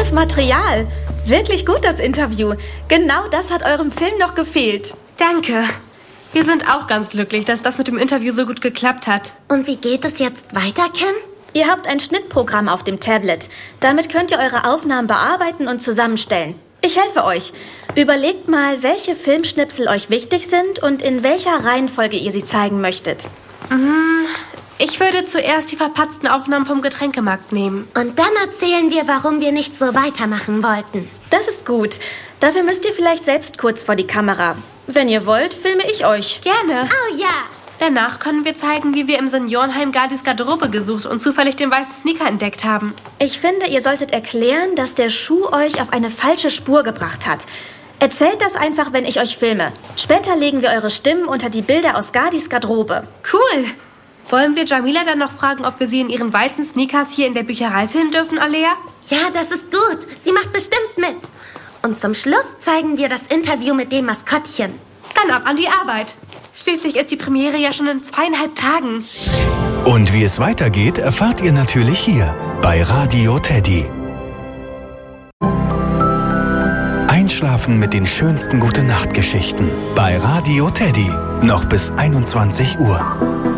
Tolles Material. Wirklich gut, das Interview. Genau das hat eurem Film noch gefehlt. Danke. Wir sind auch ganz glücklich, dass das mit dem Interview so gut geklappt hat. Und wie geht es jetzt weiter, Kim? Ihr habt ein Schnittprogramm auf dem Tablet. Damit könnt ihr eure Aufnahmen bearbeiten und zusammenstellen. Ich helfe euch. Überlegt mal, welche Filmschnipsel euch wichtig sind und in welcher Reihenfolge ihr sie zeigen möchtet. Ich würde zuerst die verpatzten Aufnahmen vom Getränkemarkt nehmen. Und dann erzählen wir, warum wir nicht so weitermachen wollten. Das ist gut. Dafür müsst ihr vielleicht selbst kurz vor die Kamera. Wenn ihr wollt, filme ich euch. Gerne. Oh ja. Danach können wir zeigen, wie wir im Seniorenheim Gardis Garderobe gesucht und zufällig den weißen Sneaker entdeckt haben. Ich finde, ihr solltet erklären, dass der Schuh euch auf eine falsche Spur gebracht hat. Erzählt das einfach, wenn ich euch filme. Später legen wir eure Stimmen unter die Bilder aus Gardis Garderobe. Cool. Wollen wir Jamila dann noch fragen, ob wir sie in ihren weißen Sneakers hier in der Bücherei filmen dürfen, Alea? Ja, das ist gut. Sie macht bestimmt mit. Und zum Schluss zeigen wir das Interview mit dem Maskottchen. Dann ab an die Arbeit. Schließlich ist die Premiere ja schon in 2,5 Tagen. Und wie es weitergeht, erfahrt ihr natürlich hier bei Radio Teddy. Einschlafen mit den schönsten Gute-Nacht-Geschichten bei Radio Teddy. Noch bis 21 Uhr.